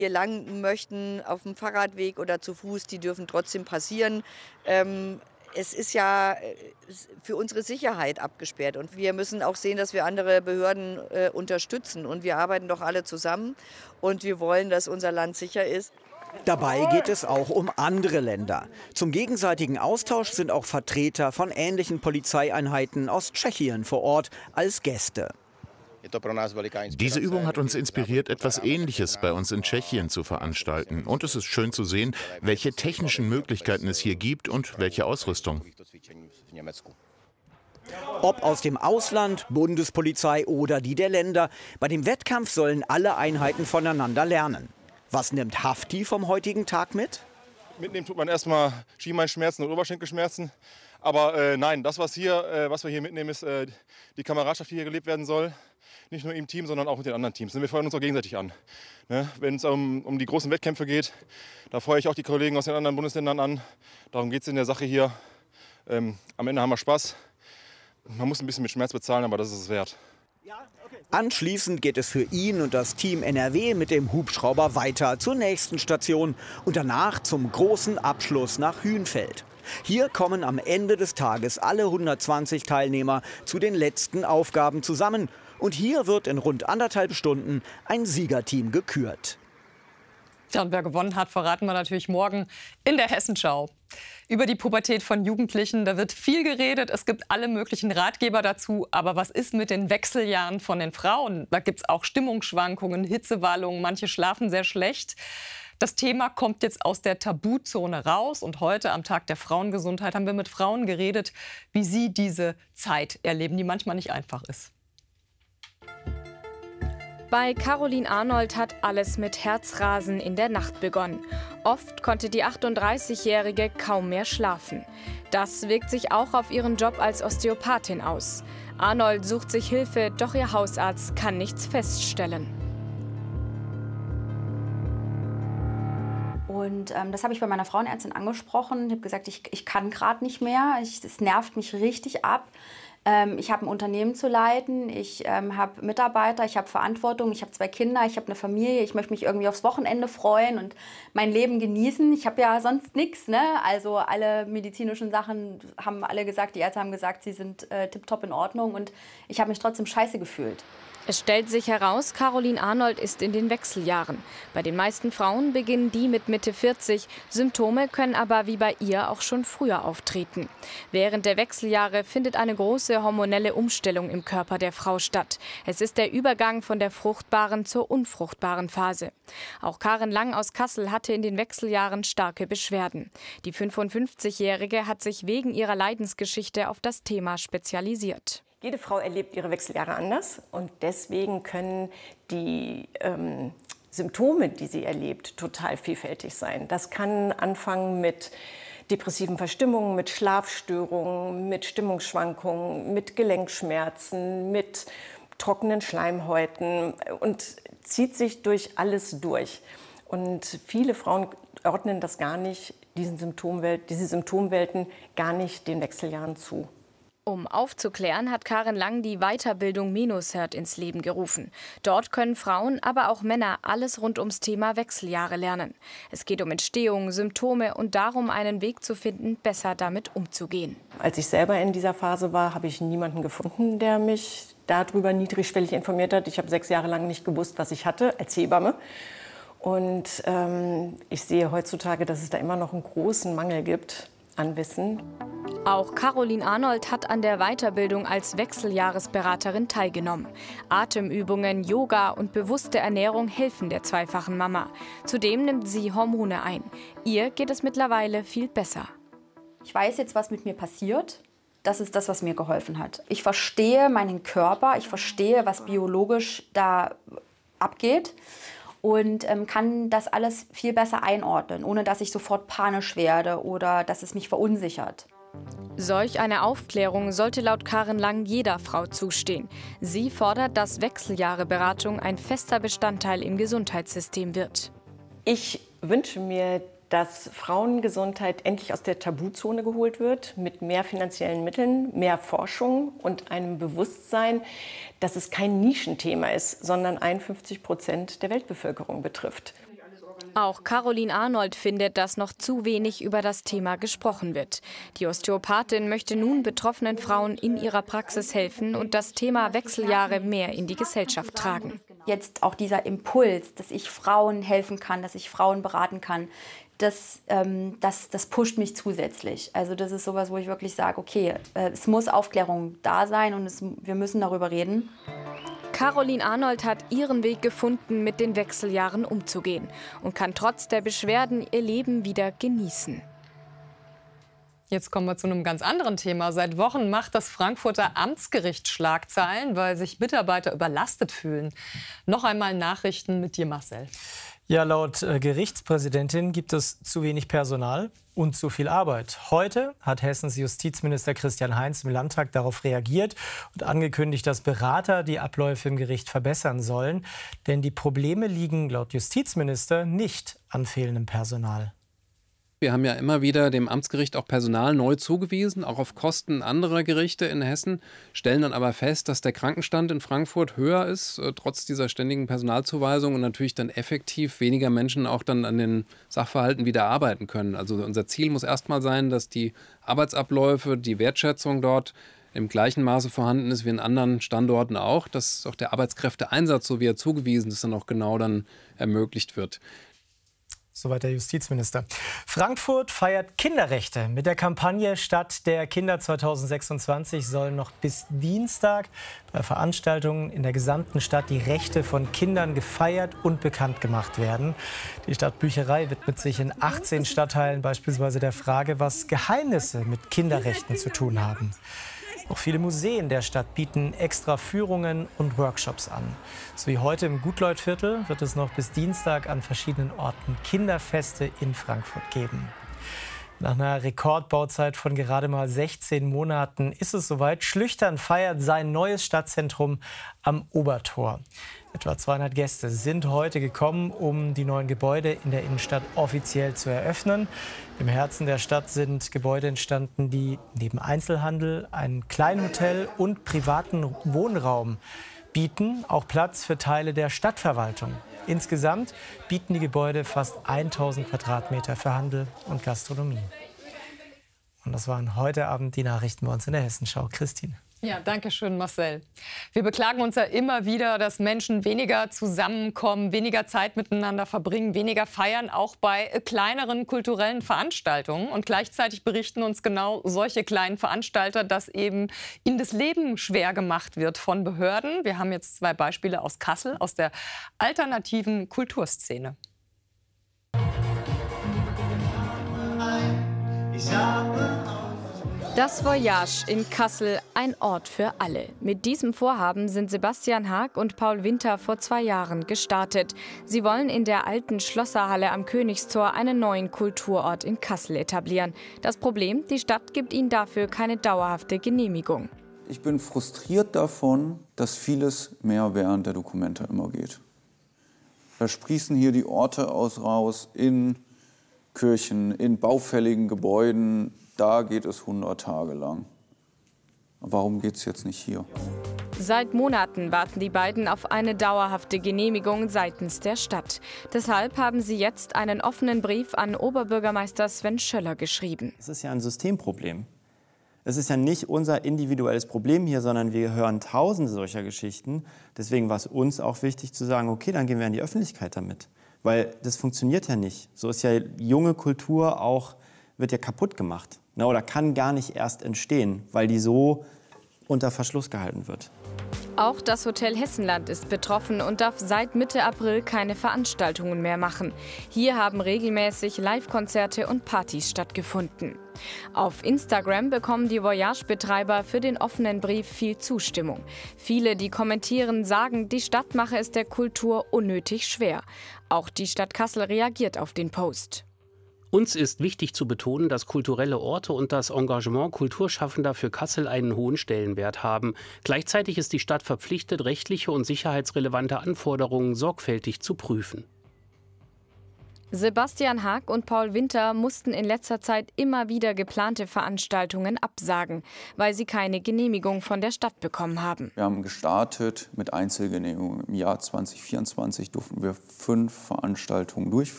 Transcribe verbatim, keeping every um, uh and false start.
hier lang möchten, auf dem Fahrradweg oder zu Fuß, die dürfen trotzdem passieren. Ähm, es ist ja äh, für unsere Sicherheit abgesperrt und wir müssen auch sehen, dass wir andere Behörden äh, unterstützen. Und wir arbeiten doch alle zusammen und wir wollen, dass unser Land sicher ist. Dabei geht es auch um andere Länder. Zum gegenseitigen Austausch sind auch Vertreter von ähnlichen Polizeieinheiten aus Tschechien vor Ort als Gäste. Diese Übung hat uns inspiriert, etwas Ähnliches bei uns in Tschechien zu veranstalten. Und es ist schön zu sehen, welche technischen Möglichkeiten es hier gibt und welche Ausrüstung. Ob aus dem Ausland, Bundespolizei oder die der Länder, bei dem Wettkampf sollen alle Einheiten voneinander lernen. Was nimmt Hafti vom heutigen Tag mit? Mitnehmen tut man erstmal Schienbeinschmerzen und Oberschenkelschmerzen. Aber äh, nein, das, was, hier, äh, was wir hier mitnehmen, ist äh, die Kameradschaft, die hier gelebt werden soll. Nicht nur im Team, sondern auch mit den anderen Teams. Wir feuern uns auch gegenseitig an. Ne? Wenn es um, um die großen Wettkämpfe geht, da feuere ich auch die Kollegen aus den anderen Bundesländern an. Darum geht es in der Sache hier. Ähm, am Ende haben wir Spaß. Man muss ein bisschen mit Schmerz bezahlen, aber das ist es wert. Anschließend geht es für ihn und das Team N R W mit dem Hubschrauber weiter zur nächsten Station und danach zum großen Abschluss nach Hünfeld. Hier kommen am Ende des Tages alle hundertzwanzig Teilnehmer zu den letzten Aufgaben zusammen. Und hier wird in rund anderthalb Stunden ein Siegerteam gekürt. Ja, und wer gewonnen hat, verraten wir natürlich morgen in der Hessenschau. Über die Pubertät von Jugendlichen, da wird viel geredet. Es gibt alle möglichen Ratgeber dazu. Aber was ist mit den Wechseljahren von den Frauen? Da gibt es auch Stimmungsschwankungen, Hitzewallungen. Manche schlafen sehr schlecht. Das Thema kommt jetzt aus der Tabuzone raus. Und heute, am Tag der Frauengesundheit, haben wir mit Frauen geredet, wie sie diese Zeit erleben, die manchmal nicht einfach ist. Bei Caroline Arnold hat alles mit Herzrasen in der Nacht begonnen. Oft konnte die achtunddreißigjährige kaum mehr schlafen. Das wirkt sich auch auf ihren Job als Osteopathin aus. Arnold sucht sich Hilfe, doch ihr Hausarzt kann nichts feststellen. Und ähm, das habe ich bei meiner Frauenärztin angesprochen. Ich habe gesagt, ich, ich kann gerade nicht mehr. Es nervt mich richtig ab. Ähm, ich habe ein Unternehmen zu leiten, ich ähm, habe Mitarbeiter, ich habe Verantwortung, ich habe zwei Kinder, ich habe eine Familie, ich möchte mich irgendwie aufs Wochenende freuen und mein Leben genießen. Ich habe ja sonst nichts, ne? Also alle medizinischen Sachen haben alle gesagt, die Ärzte haben gesagt, sie sind äh, tipptopp in Ordnung und ich habe mich trotzdem scheiße gefühlt. Es stellt sich heraus, Caroline Arnold ist in den Wechseljahren. Bei den meisten Frauen beginnen die mit Mitte vierzig. Symptome können aber wie bei ihr auch schon früher auftreten. Während der Wechseljahre findet eine große hormonelle Umstellung im Körper der Frau statt. Es ist der Übergang von der fruchtbaren zur unfruchtbaren Phase. Auch Karin Lang aus Kassel hatte in den Wechseljahren starke Beschwerden. Die fünfundfünfzigjährige hat sich wegen ihrer Leidensgeschichte auf das Thema spezialisiert. Jede Frau erlebt ihre Wechseljahre anders und deswegen können die ähm, Symptome, die sie erlebt, total vielfältig sein. Das kann anfangen mit depressiven Verstimmungen, mit Schlafstörungen, mit Stimmungsschwankungen, mit Gelenkschmerzen, mit trockenen Schleimhäuten und zieht sich durch alles durch. Und viele Frauen ordnen das gar nicht, diesen Symptomwelt, diese Symptomwelten gar nicht den Wechseljahren zu. Um aufzuklären, hat Karin Lang die Weiterbildung Menocert ins Leben gerufen. Dort können Frauen, aber auch Männer alles rund ums Thema Wechseljahre lernen. Es geht um Entstehung, Symptome und darum, einen Weg zu finden, besser damit umzugehen. Als ich selber in dieser Phase war, habe ich niemanden gefunden, der mich darüber niedrigschwellig informiert hat. Ich habe sechs Jahre lang nicht gewusst, was ich hatte als Hebamme. Und ähm, ich sehe heutzutage, dass es da immer noch einen großen Mangel gibt an Wissen. Auch Caroline Arnold hat an der Weiterbildung als Wechseljahresberaterin teilgenommen. Atemübungen, Yoga und bewusste Ernährung helfen der zweifachen Mama. Zudem nimmt sie Hormone ein. Ihr geht es mittlerweile viel besser. Ich weiß jetzt, was mit mir passiert. Das ist das, was mir geholfen hat. Ich verstehe meinen Körper, ich verstehe, was biologisch da abgeht. Und ähm, kann das alles viel besser einordnen, ohne dass ich sofort panisch werde oder dass es mich verunsichert. Solch eine Aufklärung sollte laut Karin Lang jeder Frau zustehen. Sie fordert, dass Wechseljahreberatung ein fester Bestandteil im Gesundheitssystem wird. Ich wünsche mir, dass Frauengesundheit endlich aus der Tabuzone geholt wird, mit mehr finanziellen Mitteln, mehr Forschung und einem Bewusstsein, dass es kein Nischenthema ist, sondern einundfünfzig Prozent der Weltbevölkerung betrifft. Auch Caroline Arnold findet, dass noch zu wenig über das Thema gesprochen wird. Die Osteopathin möchte nun betroffenen Frauen in ihrer Praxis helfen und das Thema Wechseljahre mehr in die Gesellschaft tragen. Jetzt auch dieser Impuls, dass ich Frauen helfen kann, dass ich Frauen beraten kann, das, ähm, das, das pusht mich zusätzlich. Also das ist sowas, wo ich wirklich sage, okay, äh, es muss Aufklärung da sein und es, wir müssen darüber reden. Caroline Arnold hat ihren Weg gefunden, mit den Wechseljahren umzugehen und kann trotz der Beschwerden ihr Leben wieder genießen. Jetzt kommen wir zu einem ganz anderen Thema. Seit Wochen macht das Frankfurter Amtsgericht Schlagzeilen, weil sich Mitarbeiter überlastet fühlen. Noch einmal Nachrichten mit dir, Marcel. Ja, laut äh, Gerichtspräsidentin gibt es zu wenig Personal und zu viel Arbeit. Heute hat Hessens Justizminister Christian Heinz im Landtag darauf reagiert und angekündigt, dass Berater die Abläufe im Gericht verbessern sollen. Denn die Probleme liegen laut Justizminister nicht an fehlendem Personal. Wir haben ja immer wieder dem Amtsgericht auch Personal neu zugewiesen, auch auf Kosten anderer Gerichte in Hessen, stellen dann aber fest, dass der Krankenstand in Frankfurt höher ist, äh, trotz dieser ständigen Personalzuweisung und natürlich dann effektiv weniger Menschen auch dann an den Sachverhalten wieder arbeiten können. Also unser Ziel muss erstmal sein, dass die Arbeitsabläufe, die Wertschätzung dort im gleichen Maße vorhanden ist wie in anderen Standorten auch, dass auch der Arbeitskräfteeinsatz, so wie er zugewiesen ist, dann auch genau dann ermöglicht wird. Soweit der Justizminister. Frankfurt feiert Kinderrechte. Mit der Kampagne Stadt der Kinder zweitausendsechsundzwanzig sollen noch bis Dienstag bei Veranstaltungen in der gesamten Stadt die Rechte von Kindern gefeiert und bekannt gemacht werden. Die Stadtbücherei widmet sich in achtzehn Stadtteilen beispielsweise der Frage, was Geheimnisse mit Kinderrechten zu tun haben. Auch viele Museen der Stadt bieten extra Führungen und Workshops an. So wie heute im Gutleutviertel wird es noch bis Dienstag an verschiedenen Orten Kinderfeste in Frankfurt geben. Nach einer Rekordbauzeit von gerade mal sechzehn Monaten ist es soweit. Schlüchtern feiert sein neues Stadtzentrum am Obertor. Etwa zweihundert Gäste sind heute gekommen, um die neuen Gebäude in der Innenstadt offiziell zu eröffnen. Im Herzen der Stadt sind Gebäude entstanden, die neben Einzelhandel, ein Kleinhotel und privaten Wohnraum bieten, auch Platz für Teile der Stadtverwaltung. Insgesamt bieten die Gebäude fast tausend Quadratmeter für Handel und Gastronomie. Und das waren heute Abend die Nachrichten bei uns in der Hessenschau. Christine. Ja, danke schön, Marcel. Wir beklagen uns ja immer wieder, dass Menschen weniger zusammenkommen, weniger Zeit miteinander verbringen, weniger feiern, auch bei kleineren kulturellen Veranstaltungen. Und gleichzeitig berichten uns genau solche kleinen Veranstalter, dass eben ihnen das Leben schwer gemacht wird von Behörden. Wir haben jetzt zwei Beispiele aus Kassel, aus der alternativen Kulturszene. Ich habe Das Voyage in Kassel, ein Ort für alle. Mit diesem Vorhaben sind Sebastian Haag und Paul Winter vor zwei Jahren gestartet. Sie wollen in der alten Schlosserhalle am Königstor einen neuen Kulturort in Kassel etablieren. Das Problem, die Stadt gibt ihnen dafür keine dauerhafte Genehmigung. Ich bin frustriert davon, dass vieles mehr während der Dokumente immer geht. Da sprießen hier die Orte aus raus in Kirchen, in baufälligen Gebäuden. Da geht es hundert Tage lang. Warum geht es jetzt nicht hier? Seit Monaten warten die beiden auf eine dauerhafte Genehmigung seitens der Stadt. Deshalb haben sie jetzt einen offenen Brief an Oberbürgermeister Sven Schöller geschrieben. Es ist ja ein Systemproblem. Es ist ja nicht unser individuelles Problem hier, sondern wir hören tausende solcher Geschichten. Deswegen war es uns auch wichtig zu sagen, okay, dann gehen wir in die Öffentlichkeit damit. Weil das funktioniert ja nicht. So ist ja junge Kultur auch, wird ja kaputt gemacht. Na, oder kann gar nicht erst entstehen, weil die so unter Verschluss gehalten wird. Auch das Hotel Hessenland ist betroffen und darf seit Mitte April keine Veranstaltungen mehr machen. Hier haben regelmäßig Live-Konzerte und Partys stattgefunden. Auf Instagram bekommen die Voyage-Betreiber für den offenen Brief viel Zustimmung. Viele, die kommentieren, sagen, die Stadt mache es der Kultur unnötig schwer. Auch die Stadt Kassel reagiert auf den Post. Uns ist wichtig zu betonen, dass kulturelle Orte und das Engagement Kulturschaffender für Kassel einen hohen Stellenwert haben. Gleichzeitig ist die Stadt verpflichtet, rechtliche und sicherheitsrelevante Anforderungen sorgfältig zu prüfen. Sebastian Haag und Paul Winter mussten in letzter Zeit immer wieder geplante Veranstaltungen absagen, weil sie keine Genehmigung von der Stadt bekommen haben. Wir haben gestartet mit Einzelgenehmigungen. Im Jahr zweitausendvierundzwanzig durften wir fünf Veranstaltungen durchführen.